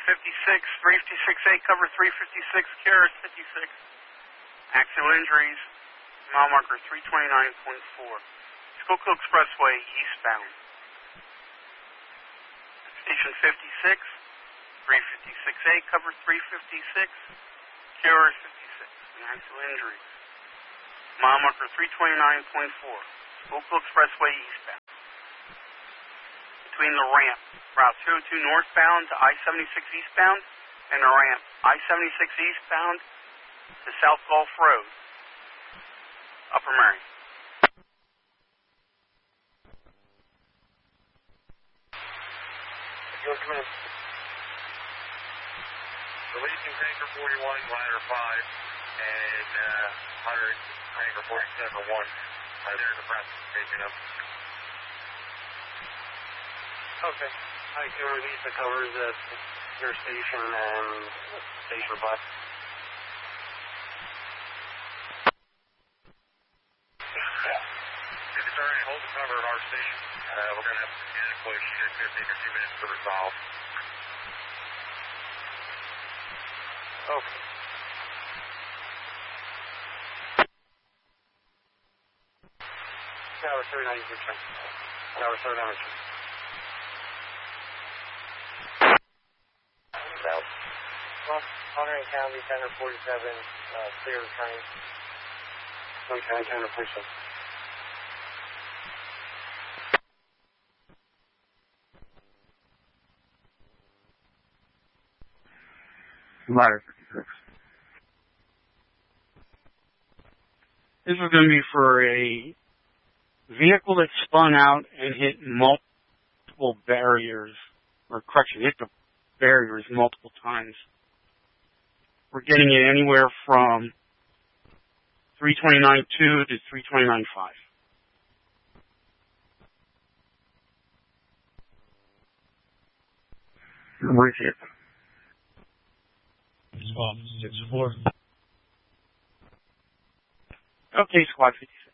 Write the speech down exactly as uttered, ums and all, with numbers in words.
fifty-six, three fifty-six A, cover three fifty-six, Karis fifty-six. Actual injuries, mile marker three twenty-nine point four. Schuylkill Expressway eastbound. Station fifty-six, three fifty-six A, cover three fifty-six, Karis fifty-six. Actual injuries, mile marker three twenty-nine point four. Schuylkill Expressway eastbound. Between the ramp, Route two oh two northbound to I seventy-six eastbound, and the ramp, I seventy-six eastbound to South Gulf Road, Upper Marion. You'll come in. Releasing tanker forty-one, ladder five, and uh, one hundred, tanker forty-seven one. Uh, they're in the process of taking up. Okay. I can release the covers at your station and station bus. If it's already, hold the cover at our station. Uh, we're going to have to get it pushed. It's going to take a few minutes to resolve. Okay. Tower thirty-nine, return. Tower thirty-nine, return. Well, Monterey County, Center forty-seven, uh, clear returning. Okay, Center forty-seven. Ladder fifty-six. This is going to be for a vehicle that spun out and hit multiple barriers, or correction, hit the barriers multiple times. We're getting it anywhere from three twenty-nine point two to three twenty-nine point five. Where's it? Swap six four. Okay, Squad fifty-six.